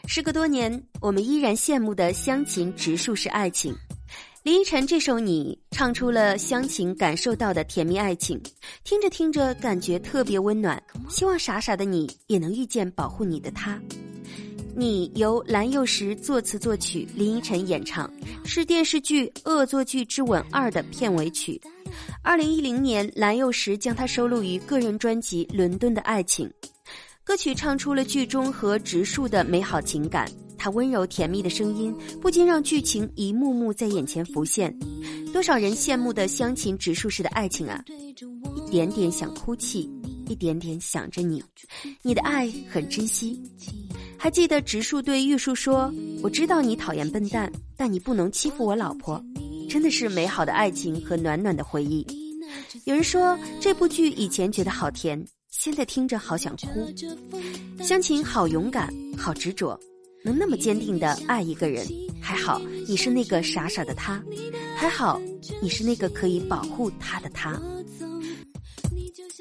时隔多年，我们依然羡慕的乡情植树式爱情。林依晨这首《你》唱出了乡情感受到的甜蜜爱情，听着听着感觉特别温暖，希望傻傻的你也能遇见保护你的他。你由蓝又时作词作曲，林依晨演唱，是电视剧《恶作剧之吻2》的片尾曲。2010年，蓝又时将它收录于个人专辑《伦敦的爱情》。歌曲唱出了剧中和植树的美好情感，它温柔甜蜜的声音不禁让剧情一幕幕在眼前浮现。多少人羡慕的乡情植树式的爱情啊，一点点想哭泣，一点点想着你，你的爱很珍惜。还记得植树对玉树说，我知道你讨厌笨蛋，但你不能欺负我老婆。真的是美好的爱情和暖暖的回忆。有人说这部剧以前觉得好甜，现在听着好想哭。乡情好勇敢，好执着，能那么坚定地爱一个人。还好你是那个傻傻的他，还好你是那个可以保护他的他。